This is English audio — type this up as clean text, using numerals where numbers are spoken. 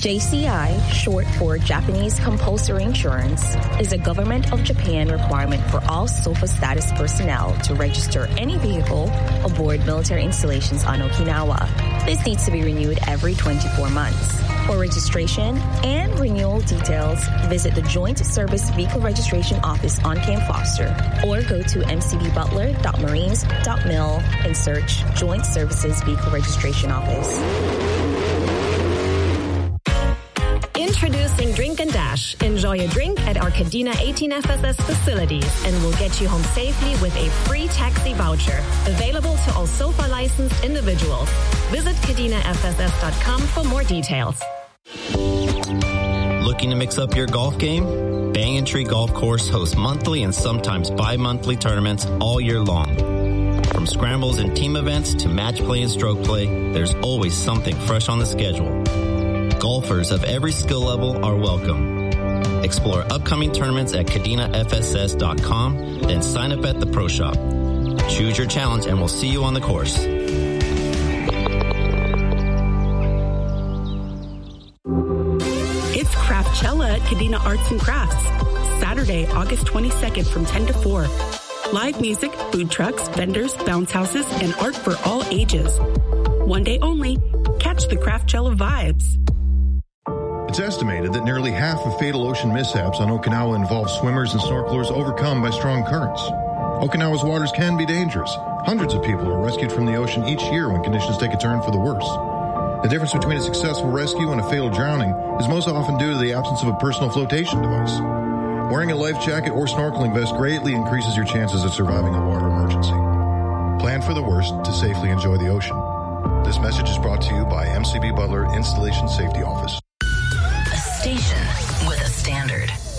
JCI, short for Japanese Compulsory Insurance, is a government of Japan requirement for all SOFA status personnel to register any vehicle aboard military installations on Okinawa. This needs to be renewed every 24 months. For registration and renewal details, visit the Joint Service Vehicle Registration Office on Camp Foster or go to mcbbutler.marines.mil and search Joint Services Vehicle Registration Office. Introducing Drink and Dash. Enjoy a drink at our Kadena 18 FSS facilities and we'll get you home safely with a free taxi voucher. Available to all SOFA licensed individuals. Visit KadenaFSS.com for more details. Looking to mix up your golf game? Banyan Tree Golf Course hosts monthly and sometimes bi-monthly tournaments all year long. From scrambles and team events to match play and stroke play, there's always something fresh on the schedule. Golfers of every skill level are welcome. Explore upcoming tournaments at KadenaFSS.com, then sign up at the Pro Shop. Choose your challenge and we'll see you on the course. It's Craftchella at Kadena Arts and Crafts. Saturday, August 22nd from 10 to 4. Live music, food trucks, vendors, bounce houses, and art for all ages. One day only. Catch the Craftchella vibes. It's estimated that nearly half of fatal ocean mishaps on Okinawa involve swimmers and snorkelers overcome by strong currents. Okinawa's waters can be dangerous. Hundreds of people are rescued from the ocean each year when conditions take a turn for the worse. The difference between a successful rescue and a fatal drowning is most often due to the absence of a personal flotation device. Wearing a life jacket or snorkeling vest greatly increases your chances of surviving a water emergency. Plan for the worst to safely enjoy the ocean. This message is brought to you by MCB Butler Installation Safety Office. Station with a standard.